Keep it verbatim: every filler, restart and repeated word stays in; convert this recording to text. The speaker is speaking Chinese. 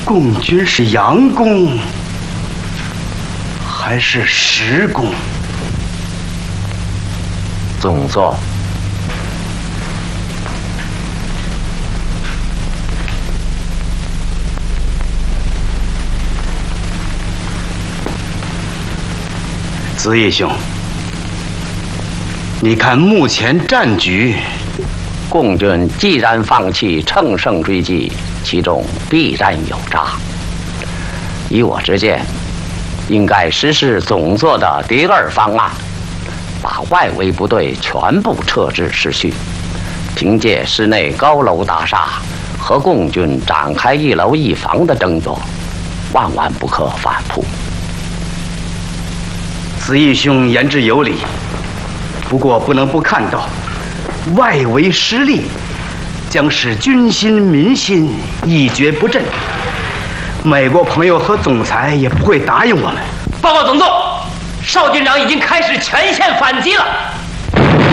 共军是佯攻还是实攻？ 总座， 子义兄，你看目前战局， 共军既然放弃乘胜追击，其中必然有诈。以我之见，应该实施总座的第二方案，把外围部队全部撤至市区，凭借市内高楼大厦和共军展开一楼一防的争夺，万万不可反扑。 子义兄言之有理，不过不能不看到，外围失利将使军心民心一蹶不振。美国朋友和总裁也不会答应我们。 报告总座，邵军长已经开始全线反击了。